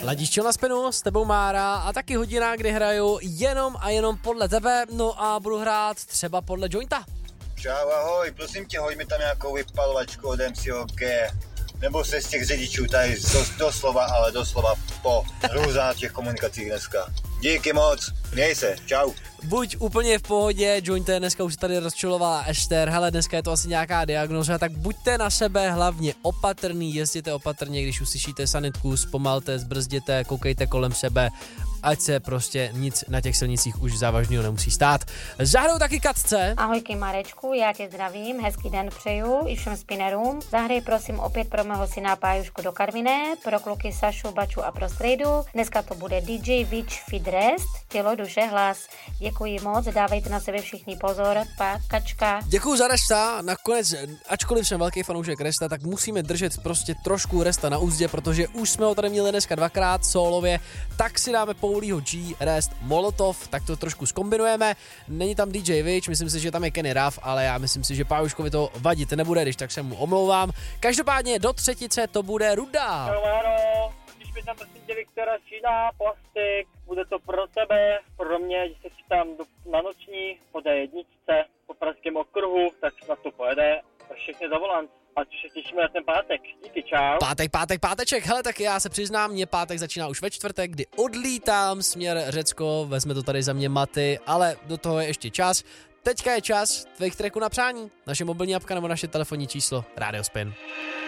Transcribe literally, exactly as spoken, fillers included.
Ladiččo na Spinu, s tebou Mára a taky hodina, kdy hraju jenom a jenom podle tebe, no a budu hrát třeba podle Jointa. Čau, ahoj, prosím tě, hoď mi tam nějakou vypalovačku od M C O G, nebo se z těch řidičů tady dos, doslova, ale doslova po hrůza na těch komunikacích dneska. Díky moc, měj se, čau. Buď úplně v pohodě, Jointe, dneska už tady rozčilovala Ešter, hele, dneska je to asi nějaká diagnoza, tak buďte na sebe hlavně opatrný, jezděte opatrně, když uslyšíte sanitku, zpomalte, zbrzděte, koukejte kolem sebe, ať se prostě nic na těch silnicích už závažného nemusí stát. Zahraju taky Katce. Ahojky Marečku, já tě zdravím, hezký den přeju i všem spinnerům. Zahraj prosím opět pro mého syna Pájušku do Karviné, pro kluky Sašu, Baču a pro Strejdu. Dneska to bude D J Witch Fit Rest, tělo, duše, hlas. Děkuji moc, dávejte na sebe všichni pozor, pakačka. Děkuju za resta, nakonec, ačkoliv jsem velký fanoušek resta, tak musíme držet prostě trošku resta na úzdě, protože už jsme ho tady měli dneska dvakrát solově, tak si dáme Paulího G, rest, Molotov, tak to trošku zkombinujeme. Není tam D J Witch, myslím si, že tam je Kenny Ruff, ale já myslím si, že Pájuškovi to vadit nebude, když tak se mu omlouvám. Každopádně do třetice to bude Ruda. Čau, Máro, když mi tam prosím tě Viktora Šína, plastik, bude to pro tebe, pro mě, když se chytám na noční, po D jedničce, po pražském okruhu, tak snad to pojede, tak všechny za volant. A už se těšíme na ten pátek. Díky, čau. Pátek, pátek, páteček. Hele, tak já se přiznám, mě pátek začíná už ve čtvrtek, kdy odlítám směr Řecko, vezme to tady za mě Maty, ale do toho je ještě čas. Teďka je čas tvých tracků na přání. Naše mobilní apka nebo naše telefonní číslo Rádio Spin.